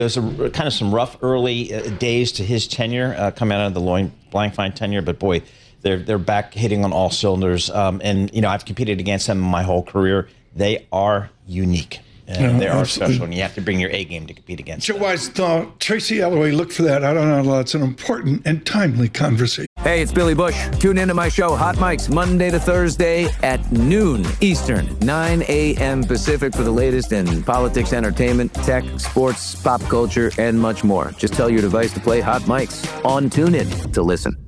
There's kind of some rough early days to his tenure coming out of the Lloyd Blankfein tenure, but boy, they're back hitting on all cylinders. And I've competed against them my whole career. They are unique. They are special, and you have to bring your A game to compete against them. Joe Wise thought, Tracy Alloway, look for that. I don't know. It's an important and timely conversation. Hey, it's Billy Bush. Tune into my show, Hot Mics, Monday to Thursday at noon Eastern, 9 a.m. Pacific for the latest in politics, entertainment, tech, sports, pop culture, and much more. Just tell your device to play Hot Mics on TuneIn to listen.